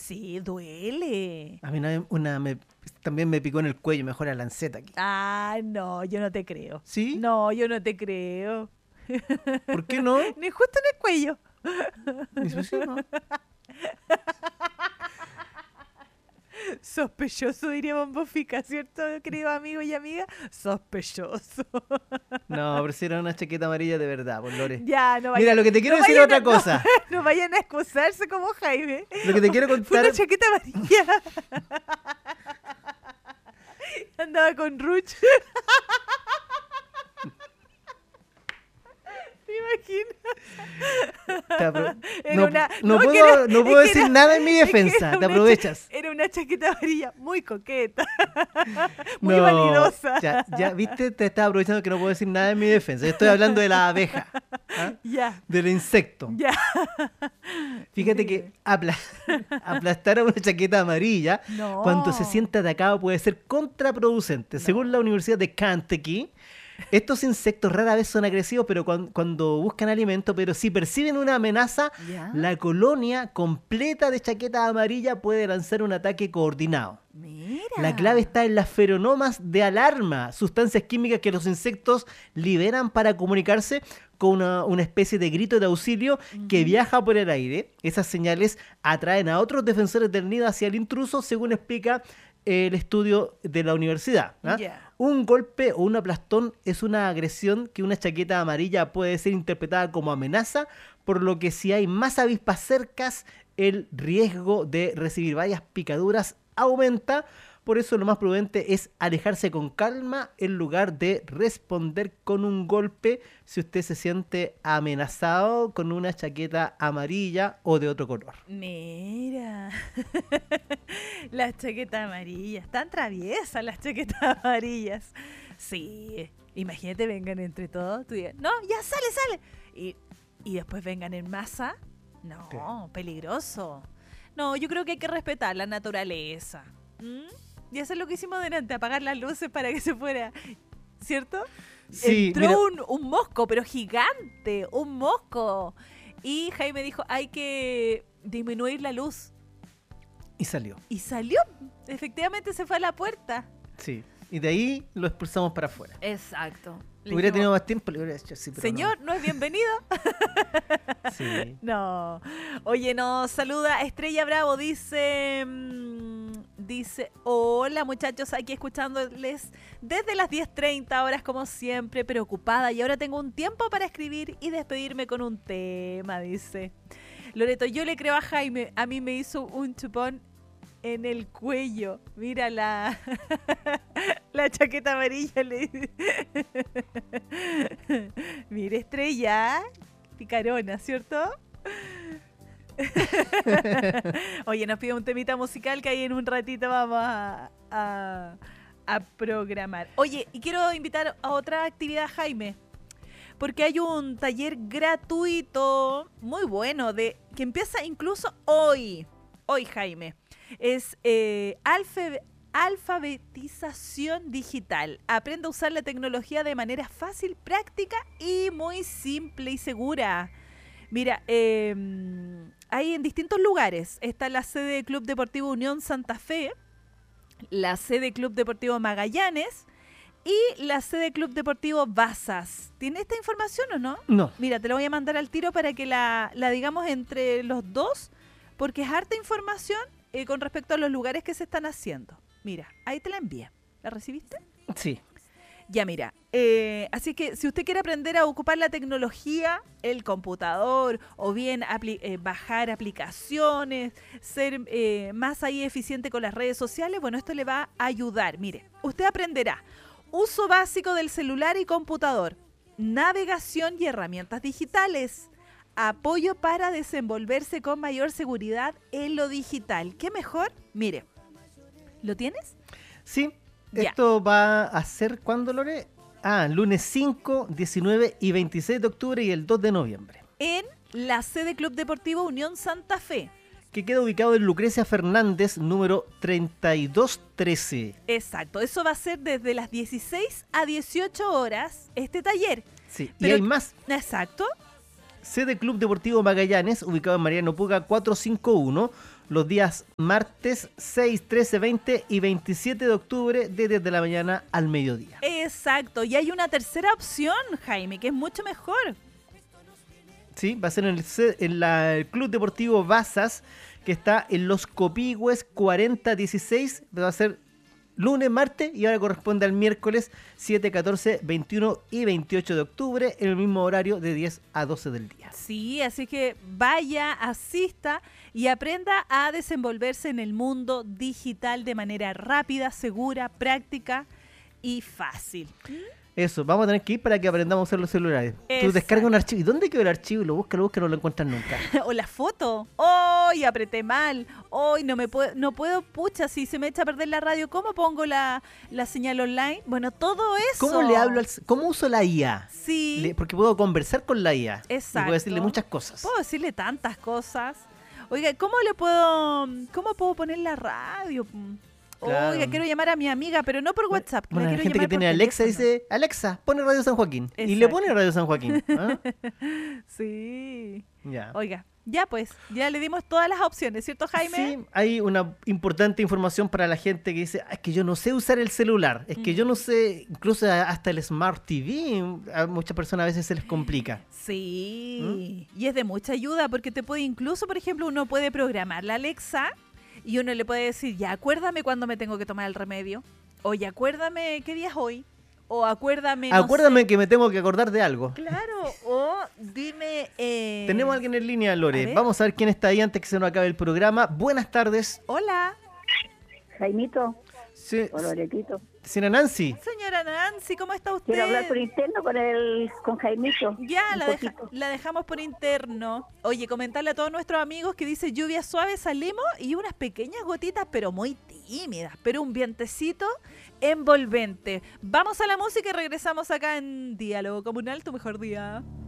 Sí, duele. A mí también me picó en el cuello, mejor la lanceta aquí. Ah, no, yo no te creo. ¿Sí? No, yo no te creo. ¿Por qué no? Ni justo en el cuello. Dice, sí, ¿no? Sospechoso, diría Bombofica, ¿cierto, querido amigo y amiga? Sospechoso. No, pero si era una chaqueta amarilla de verdad, por Lore. Ya, no vayan. Mira, lo que te quiero decir es otra cosa. No vayan a excusarse como Jaime. Lo que te quiero Fue contar... una chaqueta amarilla. Andaba con Ruch. ¿Te imaginas? No puedo decir nada en mi defensa, te aprovechas. Era una chaqueta amarilla muy coqueta, muy vanidosa. Ya, viste, te estás aprovechando que no puedo decir nada en mi defensa. Yo estoy hablando de la abeja, Ya. del insecto. Ya. Fíjate que aplastar a una chaqueta amarilla No. cuando se siente atacado puede ser contraproducente. Según la Universidad de Kentucky, estos insectos rara vez son agresivos, pero cuando buscan alimento, pero si perciben una amenaza, ¿Ya? la colonia completa de chaquetas amarillas puede lanzar un ataque coordinado. Mira. La clave está en las feromonas de alarma, sustancias químicas que los insectos liberan para comunicarse con una especie de grito de auxilio que viaja por el aire. Esas señales atraen a otros defensores del nido hacia el intruso, según explica el estudio de la universidad. Yeah. Un golpe o un aplastón es una agresión que una chaqueta amarilla puede ser interpretada como amenaza, por lo que si hay más avispas cercas, el riesgo de recibir varias picaduras aumenta. Por eso lo más prudente es alejarse con calma en lugar de responder con un golpe si usted se siente amenazado con una chaqueta amarilla o de otro color. Mira, las chaquetas amarillas, tan traviesas las chaquetas amarillas. Sí, imagínate vengan entre todos, tú digas, no, ya sale. Y después vengan en masa. No, Sí. Peligroso. No, yo creo que hay que respetar la naturaleza. Y hacer lo que hicimos delante, apagar las luces para que se fuera, ¿cierto? Sí, Entró mira, un mosco, pero gigante, un mosco. Y Jaime dijo, hay que disminuir la luz. y salió. Y salió, efectivamente se fue a la puerta. Sí. Y de ahí lo expulsamos para afuera. Exacto. Le Hubiera dijimos, tenido más tiempo, le hubiera dicho sí, pero señor, ¿no es bienvenido? no. Sí. No. Oye, nos saluda Estrella Bravo, dice, hola muchachos, aquí escuchándoles desde las 10:30 horas como siempre, preocupada, y ahora tengo un tiempo para escribir y despedirme con un tema, dice. Loreto, yo le creo a Jaime, a mí me hizo un chupón en el cuello. Mira la chaqueta amarilla. Mira, Estrella, picarona, ¿cierto? Oye, nos pide un temita musical que ahí en un ratito vamos a programar. Oye, y quiero invitar a otra actividad, Jaime, porque hay un taller gratuito muy bueno que empieza incluso hoy, Jaime. Es alfabetización digital. Aprende a usar la tecnología de manera fácil, práctica y muy simple y segura. Mira, hay en distintos lugares. Está la sede del Club Deportivo Unión Santa Fe, la sede Club Deportivo Magallanes y la sede Club Deportivo Bazas. ¿Tiene esta información o no? No. Mira, te la voy a mandar al tiro para que la digamos entre los dos, porque es harta información con respecto a los lugares que se están haciendo. Mira, ahí te la envié. ¿La recibiste? Sí. Ya, mira. Así que si usted quiere aprender a ocupar la tecnología, el computador, o bien bajar aplicaciones, ser más ahí eficiente con las redes sociales, bueno, esto le va a ayudar. Mire, usted aprenderá uso básico del celular y computador, navegación y herramientas digitales, apoyo para desenvolverse con mayor seguridad en lo digital. ¿Qué mejor? Mire, ¿lo tienes? Sí. Ya. Esto va a ser, ¿cuándo, Lore? Lunes 5, 19 y 26 de octubre y el 2 de noviembre. En la sede Club Deportivo Unión Santa Fe. Que queda ubicado en Lucrecia Fernández, número 3213. Exacto, eso va a ser desde las 16 a 18 horas este taller. Sí, Pero- y hay más. Exacto. Sede Club Deportivo Magallanes, ubicado en Mariano Puga 451, los días martes 6, 13, 20 y 27 de octubre de 10 de la mañana al mediodía. Exacto, y hay una tercera opción, Jaime, que es mucho mejor. Sí, va a ser en el Club Deportivo Bazas, que está en Los Copihue 4016. Va a ser lunes, martes y ahora corresponde al miércoles 7, 14, 21 y 28 de octubre en el mismo horario de 10 a 12 del día. Sí, así que vaya, asista y aprenda a desenvolverse en el mundo digital de manera rápida, segura, práctica y fácil. Eso, vamos a tener que ir para que aprendamos a usar los celulares. Exacto. Tú descargas un archivo. ¿Y dónde quedó el archivo? Lo buscas, no lo encuentras nunca. O la foto. ¡Hoy apreté mal! ¡Hoy no puedo! Pucha, si se me echa a perder la radio, ¿cómo pongo la señal online? Bueno, todo eso. ¿Cómo le hablo cómo uso la IA? Sí. Porque puedo conversar con la IA. Exacto. Y puedo decirle muchas cosas. Puedo decirle tantas cosas. Oiga, ¿cómo puedo poner la radio? Claro. Oiga, quiero llamar a mi amiga, pero no por WhatsApp. Bueno, la la quiero gente llamar que tiene por Alexa teléfono. dice, Alexa, pone Radio San Joaquín. Exacto. Y le pone Radio San Joaquín. ¿Ah? Sí. Ya. Oiga, ya pues, ya le dimos todas las opciones, ¿cierto, Jaime? Sí, hay una importante información para la gente que dice, es que yo no sé usar el celular, es que yo no sé, incluso hasta el Smart TV, a muchas personas a veces se les complica. Sí, y es de mucha ayuda porque te puede incluso, por ejemplo, uno puede programar la Alexa y uno le puede decir, ya acuérdame cuándo me tengo que tomar el remedio, o ya acuérdame qué día es hoy, o acuérdame, no Acuérdame sé. que me tengo que acordar de algo. Claro, o dime... Tenemos a alguien en línea, A Lore. ver. Vamos a ver quién está ahí antes que se nos acabe el programa. Buenas tardes. Hola, Jaimito, Sí, o Loretito. señora Nancy. señora Nancy, ¿cómo está usted? Quiero hablar por interno con Jaimito. Ya, un poquito. la dejamos por interno. Oye, comentarle a todos nuestros amigos que dice lluvia suave, salimos y unas pequeñas gotitas, pero muy tímidas, pero un vientecito envolvente. Vamos a la música y regresamos acá en Diálogo Comunal, tu mejor día.